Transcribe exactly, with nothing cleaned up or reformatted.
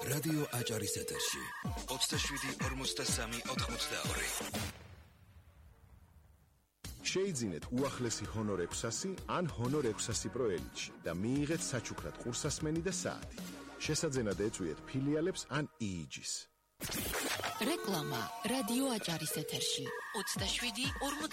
რადიო აჭარის ეთერში ოცდაშვიდი ორმოცდასამი ოთხმოცდაორი. შეიძინეთ უახლესი ჰონორ ექვსასი ან ჰონორ ექვსასი პრო ელჩი და მიიღეთ საჩუქრად ყურსასმენი და საათი. შესაძენად ეწვიეთ ფილიალებს ან იიჯის. რეკლამა რადიო აჭარის ეთერში ოცდაშვიდი ორმოცდაორი